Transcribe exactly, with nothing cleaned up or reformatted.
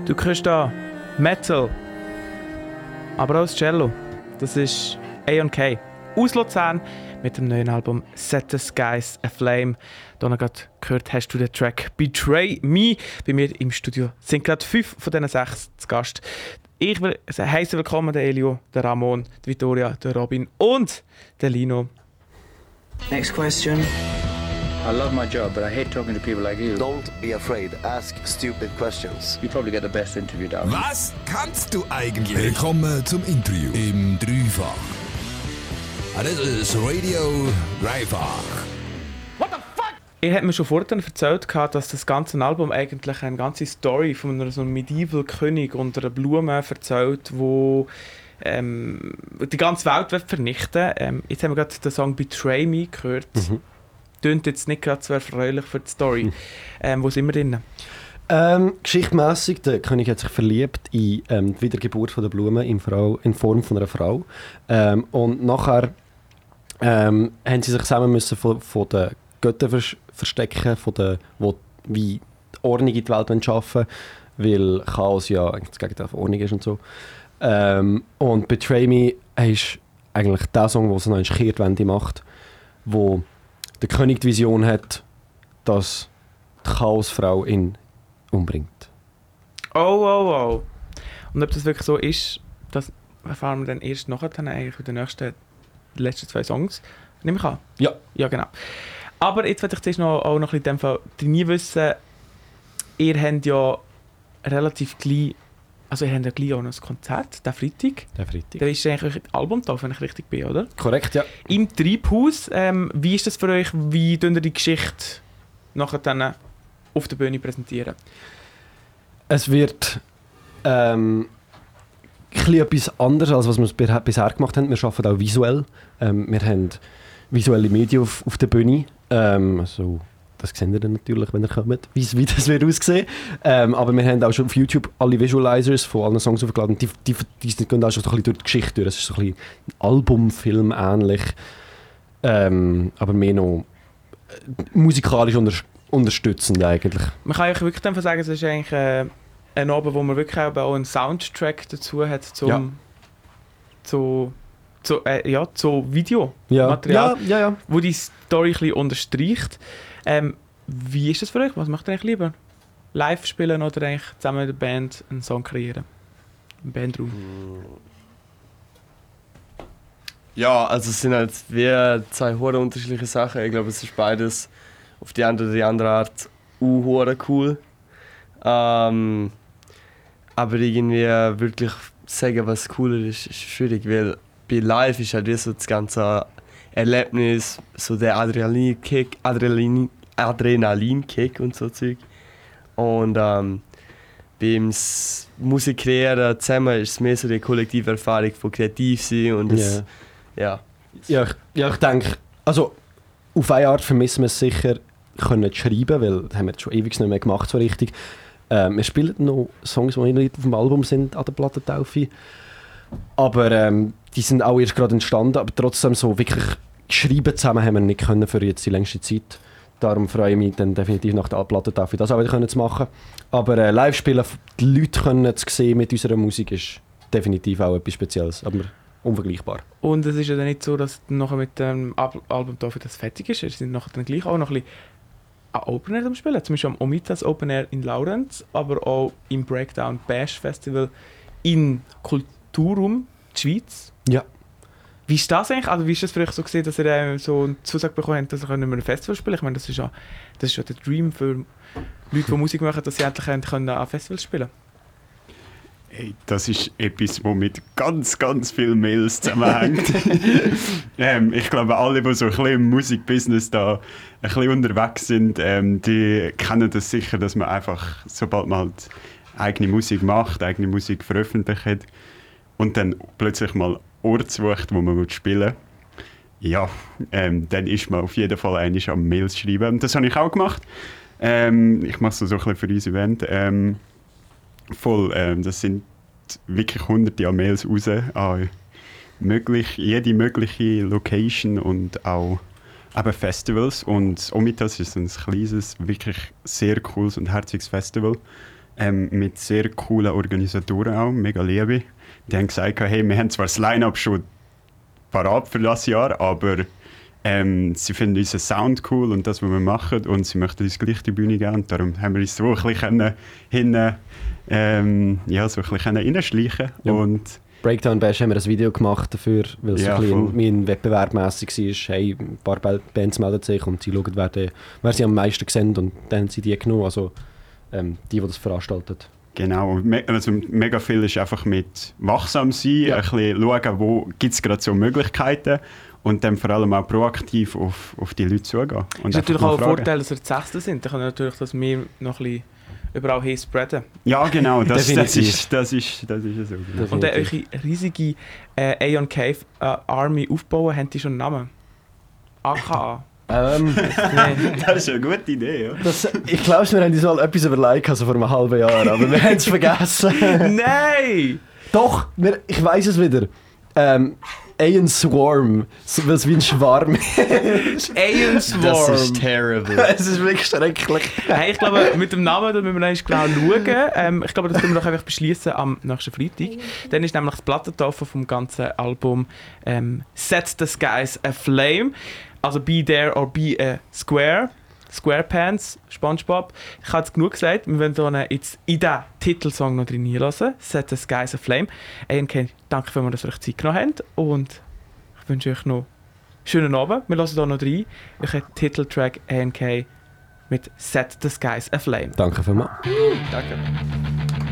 Du hörst da Metal, aber auch das Cello. Das ist Aeon K aus Luzern mit dem neuen Album Set the Skies Aflame. Da noch gerade gehört hast du den Track Betray Me. Bei mir im Studio sind gerade fünf von diesen sechs zu Gast. Ich will heißen willkommen der Elio, der Ramon, die Vittoria, der Robin und der Lino. Next question. I love my job, but I hate talking to people like you. Don't be afraid. Ask stupid questions. You probably get the best interview down. Was kannst du eigentlich? Willkommen zum Interview im Dreifach. Das ist Radio Dreifach. What the fuck? Ich hätte mir schon vorher erzählt, dass das ganze Album eigentlich eine ganze Story von einer so einem Medieval König unter einer Blume erzählt, wo ähm, die ganze Welt vernichten will. Ähm, jetzt haben wir gerade den Song Betray Me gehört. Mhm. Tönt jetzt nicht gerade so erfreulich für die Story. Mhm. Ähm, wo sind wir drin? Ähm, geschichtmässig, der König hat sich verliebt in ähm, die Wiedergeburt von der Blume in, Frau, in Form von einer Frau. Ähm, und nachher ähm, haben sie sich zusammen müssen von, von den Göttern vers- verstecken, von den, die wie Ordnung in die Welt schaffen wollen, weil Chaos ja eigentlich das Gegenteil von Ordnung ist und so. Ähm, und Betray Me ist eigentlich der Song, der so eine Kehrtwende macht, wo der König die Vision hat, dass die Chaosfrau ihn umbringt. Oh, oh, oh. Und ob das wirklich so ist, das erfahren wir dann erst nachher dann eigentlich in den nächsten, die letzten zwei Songs. Nehme ich an? Ja. Ja, genau. Aber jetzt möchte ich zuerst noch, auch noch ein bisschen nie wissen, ihr habt ja relativ gleich, also ihr habt ja gleich auch noch ein Konzert, den Freitag. Der Freitag. Da ist eigentlich ein Album da, wenn ich richtig bin, oder? Korrekt, ja. Im Treibhaus. Ähm, wie ist das für euch? Wie könnt ihr die Geschichte nachher dann auf der Bühne präsentieren? Es wird ähm, etwas anderes, als was wir bisher gemacht haben. Wir arbeiten auch visuell. Ähm, wir haben visuelle Medien auf, auf der Bühne. Ähm, also, das seht ihr dann natürlich, wenn ihr kommt, wie, wie das wird aussehen. Ähm, aber wir haben auch schon auf YouTube alle Visualizers von allen Songs aufgeladen. Die, die, die, die gehen auch schon so ein bisschen durch die Geschichte durch. Es ist so ein bisschen ein Albumfilm ähnlich. Ähm, aber mehr noch äh, musikalisch unter, unterstützend eigentlich. Man kann eigentlich wirklich dann sagen, es ist eigentlich äh, ein Abend, wo man wirklich auch einen Soundtrack dazu hat zum ja. zu, zu, äh, ja, zu Videomaterial, ja. Ja, ja, ja. wo die Story ein bisschen unterstreicht. Ähm, wie ist das für euch? Was macht ihr eigentlich lieber? Live spielen oder eigentlich zusammen mit der Band einen Song kreieren? Im Bandraum? Ja, also es sind halt wie zwei hure unterschiedliche Sachen. Ich glaube, es ist beides auf die eine oder die andere Art uh, cool. Ähm, aber irgendwie wirklich sagen, was cooler ist, ist schwierig, weil bei Live ist halt wie so das ganze Erlebnis, so der Adrenalinkick, Adrenalin, Adrenalinkick und so Zeug. Und ähm, beim Musik kreieren zusammen ist es mehr so die kollektive Erfahrung von kreativ sein und das, yeah. ja. Ja, ich, ja, ich denke, also auf eine Art vermissen wir es sicher, können schreiben, weil das haben wir jetzt schon ewig nicht mehr gemacht, so richtig. Ähm, wir spielen noch Songs, die nicht auf dem Album sind, an der Plattentaufe. Aber ähm, die sind auch erst gerade entstanden, aber trotzdem so wirklich geschrieben zusammen haben wir nicht können für jetzt die längste Zeit. Darum freue ich mich dann definitiv nach der Plattentaufe, das auch wieder können zu machen. Aber äh, live spielen, die Leute können zu sehen mit unserer Musik, ist definitiv auch etwas Spezielles, aber unvergleichbar. Und es ist ja dann nicht so, dass nachher mit dem Ab- Album dafür das fertig ist. Es sind nachher dann gleich auch noch ein bisschen an Open Air am Spielen. Zum Beispiel am Omitas Open Air in Laurenz, aber auch im Breakdown Bash Festival in Kulturum, die Schweiz. Ja. Wie ist das eigentlich? Also wie ist das für euch so gesehen, dass ihr äh, so eine Zusage bekommen habt, dass ihr ein Festival spielen könnt? Ich meine, das ist ja, das ist ja der Dream für Leute, die Musik machen, dass sie endlich können an Festivals spielen. Hey, das ist etwas, das mit ganz, ganz vielen Mails zusammenhängt. ähm, ich glaube, alle, die so ein bisschen im Musikbusiness da ein bisschen unterwegs sind, ähm, die kennen das sicher, dass man einfach, sobald man halt eigene Musik macht, eigene Musik veröffentlicht und dann plötzlich mal Ort sucht, wo man spielen will, ja, ähm, dann ist man auf jeden Fall einig am Mails schreiben. Und das habe ich auch gemacht. Ähm, ich mache es so ein bisschen für unser Event. Ähm, voll, ähm, das sind wirklich hunderte Mails raus an möglich, jede mögliche Location und auch eben Festivals. Und Omitas ist ein kleines, wirklich sehr cooles und herziges Festival. ähm, mit sehr coolen Organisatoren auch, mega liebe. Die haben gesagt, hey, wir haben zwar das Line-Up schon parat für das Jahr, aber ähm, sie finden unseren Sound cool und das, was wir machen, und sie möchten uns gleich die Bühne geben. Und darum haben wir uns so ein bisschen hin, ähm, ja, so ein bisschen reinschleichen. Ja. Und Breakdown Bash haben wir ein Video gemacht dafür, weil es Ja, so ein bisschen voll. wie ein wettbewerbmässig war. Hey, ein paar Ba- Bands melden sich und sie schauen, wer, die, wer sie am meisten sehen, und dann haben sie die genommen, also ähm, die, die das veranstalten. Genau, und me also mega viel ist einfach mit wachsam sein, Ja. ein bisschen schauen, wo gibt es gerade so Möglichkeiten und dann vor allem auch proaktiv auf, auf die Leute zugehen. Und Das ist natürlich einfach mal auch ein fragen. Vorteil, dass wir die Sechsten sind. Dann können wir natürlich das mehr noch ein bisschen überall hin spreaden. Ja, genau, das, das, Definitiv. ist, das, ist, das ist so. Genau. Und dann Definitiv. eure riesige äh, Aeon Cave äh, Army aufbauen, haben die schon einen Namen? A K A. Ähm, Nein. Das ist eine gute Idee, ja. das, ich glaube, wir haben uns mal etwas überlegt, also vor einem halben Jahr, aber wir haben es vergessen. Nein! Doch, wir, ich weiß es wieder. Ähm, Aeon Swarm, so- weil es wie ein Schwarm ist. Aeon Das Swarm. ist terrible. Es ist wirklich schrecklich. Hey, ich glaube, mit dem Namen da müssen wir noch einmal genau schauen. Ähm, ich glaube, das können wir doch einfach beschließen am nächsten Freitag. Dann ist nämlich das Plattentaufe vom ganzen Album ähm, Set the Skies Aflame. Also Be There or Be a Square. Squarepants, SpongeBob. Ich habe jetzt genug gesagt, wir wollen hier jetzt in den Titelsong noch drin lassen. Set the Skies Aflame. A N K, danke vielmals, dass ihr euch Zeit genommen habt. Und ich wünsche euch noch einen schönen Abend. Wir hören hier noch rein. Euren Titeltrack A N K mit Set the Skies Aflame. Danke vielmals. Danke.